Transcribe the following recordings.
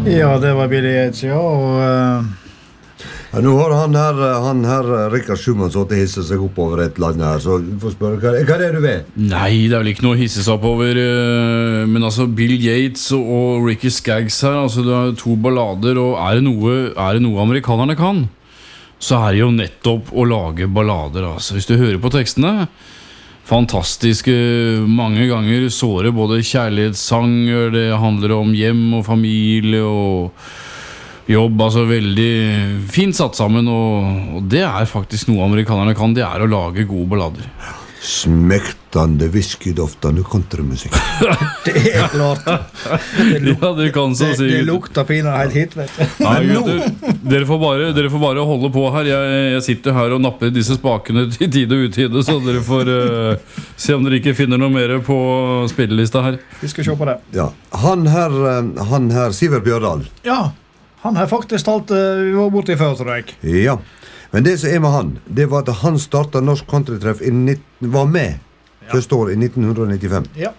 Ja, det var Billy Yates, ja, og... Ja, nå har han her Rikard Schumann så til hisse seg opp over et land her, så du får spørre, hva det du ved? Nei, det vel ikke noe å hisse seg opp over, men altså Bill Yates og Ricky Skaggs her, altså det er to ballader, og er det noe amerikanerne kan, så er det jo nettopp å lage ballader, altså. Hvis du hører på tekstene, fantastiske, mange ganger såre både kjærlighetssanger, det handler om hjem og familie og jobb, altså veldig fint satt sammen, og det er faktisk noe amerikanerne kan, det er å lage gode ballader. Smektande whiskydoftande countrymusikk. Det er klart. Ja, det kan så sikkert. Det lukter piner helt hit, vet du. Nei, gutter, dere får bare holde på her. Jeg sitter her og napper disse spakene til tide og utide, så dere får se om dere ikke finner noe mer på spillelista her. Vi skal se på det. Ja, han her Sivert Bjørdal. Ja, han har faktisk talt vi var borte i før, tror jeg. Ja, men det som er med han, det var at han startet Norsk Countrytreff var med første år i 1995. Ja.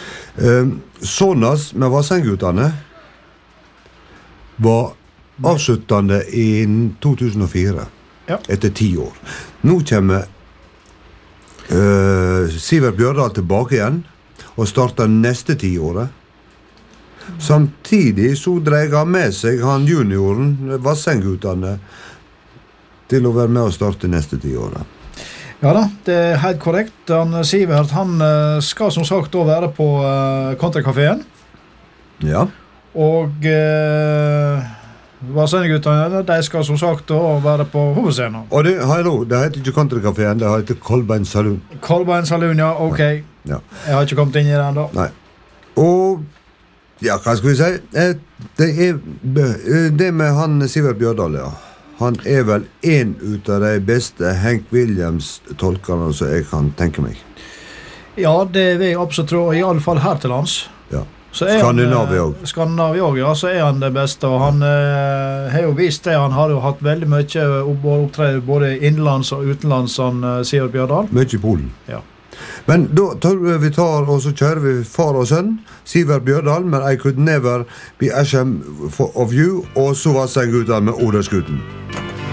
Sånas med Vassendgutane var avsluttende i 2004, etter 10 år. Nå kommer Sivert Bjørdal tilbake igjen og starter neste 10 året. Samtidig så dreier han med seg han junioren, Vassendgutane, til å være med og starte neste 10 året. Ja da, det er helt korrekt. Sivert, han skal som sagt da være på Countrycaféen. Ja. Og Vassendgutane, de skal som sagt da være på hovedscenen. Og det heter ikke Countrycaféen, det heter Kolbein Saloon. Kolbein Saloon, ja, ok. Ja. Jeg har ikke kommet inn i den da. Nei. Og ja, hva skal vi si? Det med han Sivert Bjørdal, ja. Han er vel en ut av de beste Hank Williams-tolkerne som jeg kan tenke meg. Ja, det vil jeg absolutt tro, i alle fall her til lands. Ja. Skandinavia også. Skandinavia også, ja, så er han det beste, og han har jo vist det. Han har jo hatt veldig mye opptrede både innenlands og utenlands, han Sivert Bjørdal. Mye i Polen. Ja. Men da og så kjører vi far og sønn, Sivert Bjørdal, men I Could Never Be Ashamed of You, og så Vassendgutane med Oderskuten.